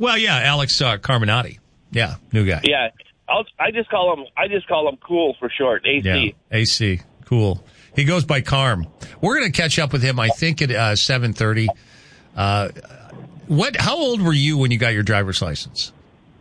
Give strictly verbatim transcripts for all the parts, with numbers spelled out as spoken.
Well, yeah, Alex uh, Carminati. Yeah, new guy. Yeah, I'll, I just call him. I just call him Cool for short. A C. Yeah, A C. Cool. He goes by Carm. We're going to catch up with him, I think, at uh, seven thirty. Uh, what? How old were you when you got your driver's license?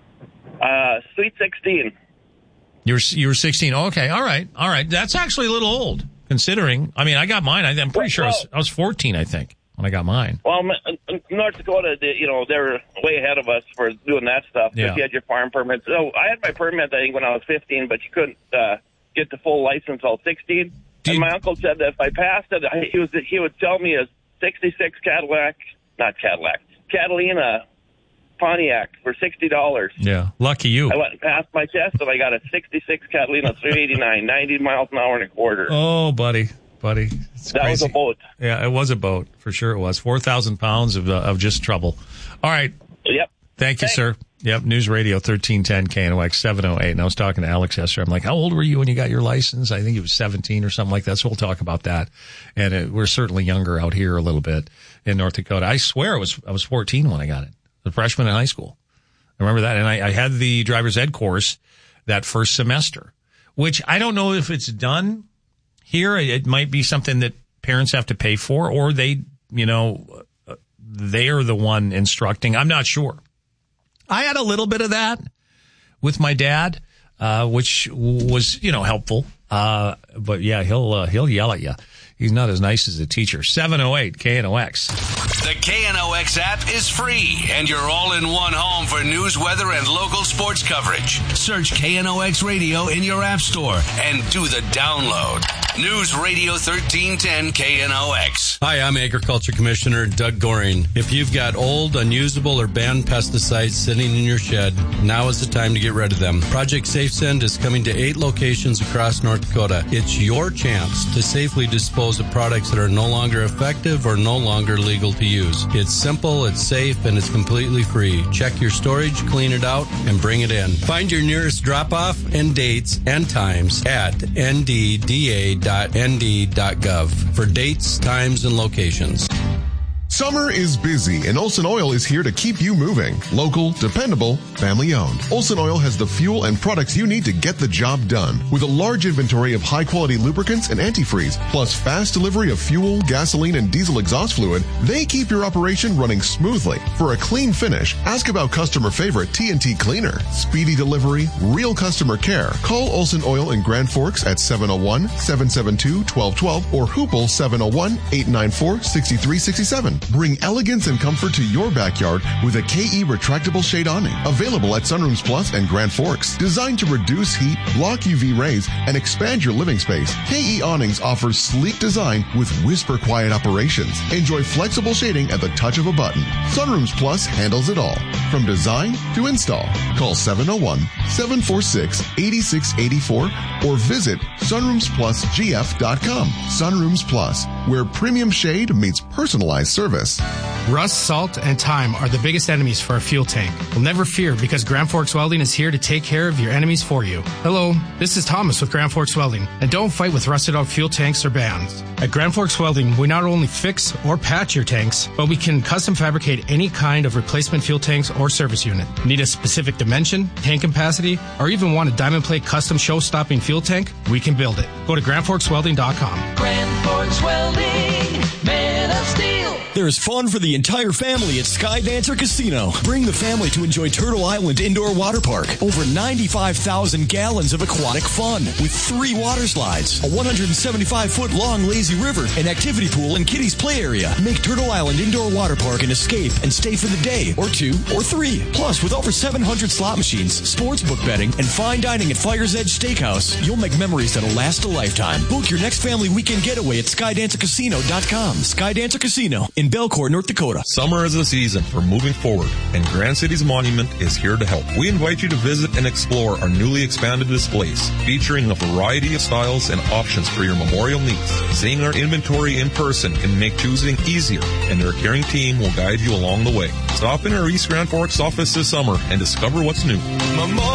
Uh, sweet sixteen. You were you were sixteen. Oh, okay, all right, all right. That's actually a little old, considering. I mean, I got mine. I, I'm pretty sure I was, I was fourteen. I think when I got mine. Well, North Dakota, you know, they're way ahead of us for doing that stuff. Yeah. If you had your farm permit. So I had my permit, I think, when I was fifteen, but you couldn't uh, get the full license until sixteen. Did, and my uncle said that if I passed it, he was he would sell me a sixty-six Cadillac, not Cadillac, Catalina Pontiac for sixty dollars. Yeah, lucky you. I went and passed my test, and I got a sixty-six Catalina three eighty-nine, ninety miles an hour and a quarter. Oh, buddy, buddy. It's that crazy. was a boat. Yeah, it was a boat. For sure it was. four thousand pounds of, uh, of just trouble. All right. Yep. Thank you, Thanks. sir. Yep, News Radio thirteen ten K N O X seven oh eight. And I was talking to Alex yesterday. I'm like, how old were you when you got your license? I think it was seventeen or something like that. So we'll talk about that. And it, we're certainly younger out here a little bit in North Dakota. I swear it was I was fourteen when I got it. A freshman in high school. I remember that. And I, I had the driver's ed course that first semester, which I don't know if it's done here. It might be something that parents have to pay for, or they, you know, they are the one instructing. I'm not sure. I had a little bit of that with my dad, uh, which was, you know, helpful. Uh, but yeah, he'll, uh, he'll yell at you. He's not as nice as a teacher. seven oh eight K N O X. The K N O X app is free, and you're all in one home for news, weather, and local sports coverage. Search K N O X Radio in your app store and do the download. News Radio thirteen ten K N O X. Hi, I'm Agriculture Commissioner Doug Goring. If you've got old, unusable, or banned pesticides sitting in your shed, now is the time to get rid of them. Project SafeSend is coming to eight locations across North Dakota. It's your chance to safely dispose of products that are no longer effective or no longer legal to use. It's simple, it's safe, and it's completely free. Check your storage, clean it out, and bring it in. Find your nearest drop-off and dates and times at n d d a dot n d dot gov for dates, times, and locations. Summer is busy, and Olsen Oil is here to keep you moving. Local, dependable, family-owned. Olsen Oil has the fuel and products you need to get the job done. With a large inventory of high-quality lubricants and antifreeze, plus fast delivery of fuel, gasoline, and diesel exhaust fluid, they keep your operation running smoothly. For a clean finish, ask about customer favorite T N T Cleaner. Speedy delivery, real customer care. Call Olsen Oil in Grand Forks at seven oh one, seven seven two, one two one two or Hoople seven oh one, eight nine four, six three six seven. Bring elegance and comfort to your backyard with a K E retractable shade awning. Available at Sunrooms Plus and Grand Forks. Designed to reduce heat, block U V rays, and expand your living space, K E Awnings offers sleek design with whisper-quiet operations. Enjoy flexible shading at the touch of a button. Sunrooms Plus handles it all, from design to install. Call seven oh one, seven four six, eight six eight four or visit sunrooms plus g f dot com. Sunrooms Plus, where premium shade meets personalized service. Rust, salt, and time are the biggest enemies for a fuel tank. Well, never fear, because Grand Forks Welding is here to take care of your enemies for you. Hello, this is Thomas with Grand Forks Welding, and don't fight with rusted out fuel tanks or bands. At Grand Forks Welding, we not only fix or patch your tanks, but we can custom fabricate any kind of replacement fuel tanks or service unit. Need a specific dimension, tank capacity, or even want a diamond plate custom show-stopping fuel tank? We can build it. Go to grand forks welding dot com. Grand Forks Welding, man of steel. There's fun for the entire family at Sky Dancer Casino. Bring the family to enjoy Turtle Island Indoor Water Park. Over ninety-five thousand gallons of aquatic fun with three water slides, a one hundred seventy-five foot long lazy river, an activity pool, and kiddies play area. Make Turtle Island Indoor Water Park an escape and stay for the day, or two, or three. Plus, with over seven hundred slot machines, sports book betting, and fine dining at Fire's Edge Steakhouse, you'll make memories that'll last a lifetime. Book your next family weekend getaway at sky dancer casino dot com. Sky Dancer Casino in Belcourt, North Dakota. Summer is the season for moving forward, and Grand Cities Monument is here to help. We invite you to visit and explore our newly expanded displays, featuring a variety of styles and options for your memorial needs. Seeing our inventory in person can make choosing easier, and their caring team will guide you along the way. Stop in our East Grand Forks office this summer and discover what's new.